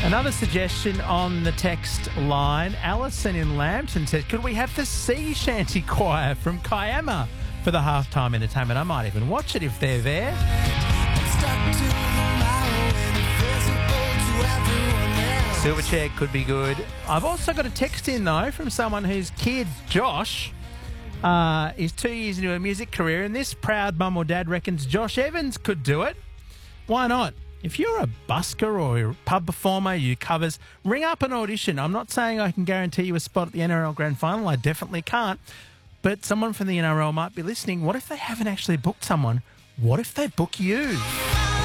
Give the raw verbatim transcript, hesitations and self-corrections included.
Another suggestion on the text line. Alison in Lambton said, could we have the Sea Shanty Choir from Kiama for the halftime entertainment? I might even watch it if they're there. Silverchair could be good. I've also got a text in, though, from someone whose kid, Josh, uh, is two years into a music career, and this proud mum or dad reckons Josh Evans could do it. Why not? If you're a busker or a pub performer, you covers, ring up an audition. I'm not saying I can guarantee you a spot at the N R L Grand Final. I definitely can't. But someone from the N R L might be listening. What if they haven't actually booked someone? What if they book you?